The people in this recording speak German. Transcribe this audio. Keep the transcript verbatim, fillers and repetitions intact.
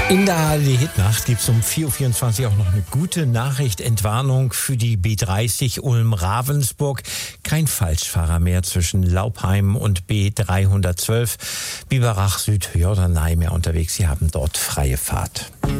In der A R D-Hitnacht gibt es um vier Uhr vierundzwanzig auch noch eine gute Nachricht. Entwarnung für die B dreißig Ulm-Ravensburg. Kein Falschfahrer mehr zwischen Laupheim und B dreihundertzwölf. Biberach Süd, Jorderney mehr unterwegs. Sie haben dort freie Fahrt.